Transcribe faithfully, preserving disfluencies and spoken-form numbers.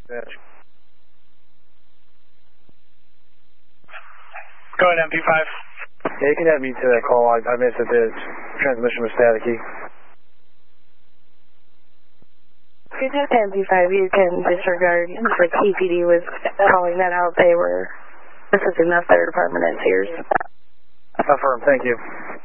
Dispatch. Go ahead, M P five. Yeah, you can add me to that call. I, I missed that the transmission was staticky. If it's M P five, you can disregard the T P D was calling that out. They were, this is enough their department is here. Affirm, thank you.